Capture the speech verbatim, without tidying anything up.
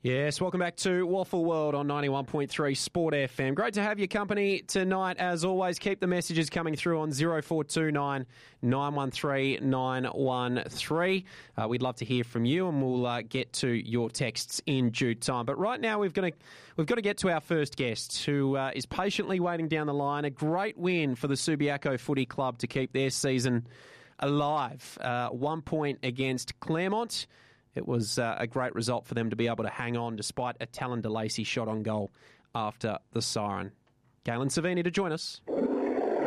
Yes, welcome back to Waffle World on ninety-one point three Sport F M. Great to have your company tonight. As always, keep the messages coming through on zero four two nine, nine one three, nine one three. Uh, we'd love to hear from you, and we'll uh, get to your texts in due time. But right now, we've got to we've got to get to our first guest, who uh, is patiently waiting down the line. A great win for the Subiaco Footy Club to keep their season alive. Uh, one point against Claremont. It was uh, a great result for them to be able to hang on despite a Talon DeLacy shot on goal after the siren. Galen Savini to join us.